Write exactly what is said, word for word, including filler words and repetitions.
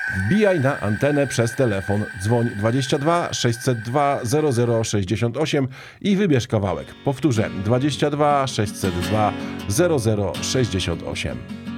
Wbijaj na antenę przez telefon, dzwoń dwadzieścia dwa sześćset dwa zero zero sześćdziesiąt osiem i wybierz kawałek. Powtórzę, dwadzieścia dwa sześćset dwa zero zero sześćdziesiąt osiem.